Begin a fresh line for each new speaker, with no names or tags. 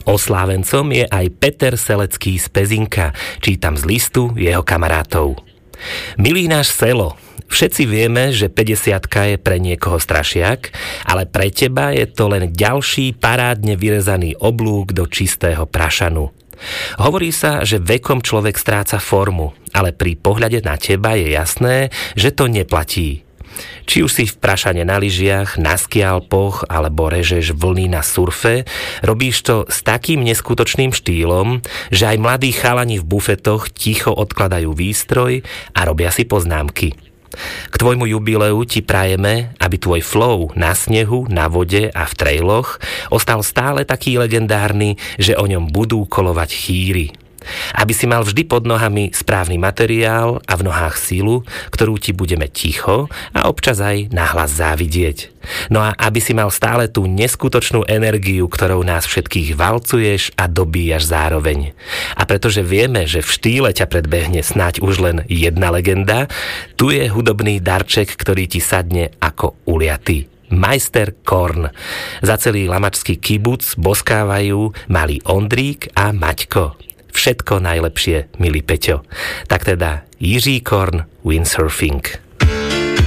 Oslávencom je aj Peter Selecký z Pezinka, čítam z listu jeho kamarátov. Milý náš Selo, všetci vieme, že 50-ka je pre niekoho strašiak, ale pre teba je to len ďalší parádne vyrezaný oblúk do čistého prašanu. Hovorí sa, že vekom človek stráca formu, ale pri pohľade na teba je jasné, že to neplatí. Či už si v prašane na lyžiach, na skialpoch alebo režeš vlny na surfe, robíš to s takým neskutočným štýlom, že aj mladí chalani v bufetoch ticho odkladajú výstroj a robia si poznámky. K tvojmu jubileu ti prajeme, aby tvoj flow na snehu, na vode a v trailoch ostal stále taký legendárny, že o ňom budú kolovať chýry. Aby si mal vždy pod nohami správny materiál a v nohách silu, ktorú ti budeme ticho a občas aj nahlas závidieť. No a aby si mal stále tú neskutočnú energiu, ktorou nás všetkých valcuješ a dobíjaš zároveň. A pretože vieme, že v štýle ťa predbehne snáď už len jedna legenda, tu je hudobný darček, ktorý ti sadne ako uliaty. Majster Korn. Za celý lamačský kibuc boskávajú malý Ondrík a Maťko. Všetko najlepšie, milý Peťo. Tak teda Jiří Korn, Windsurfing.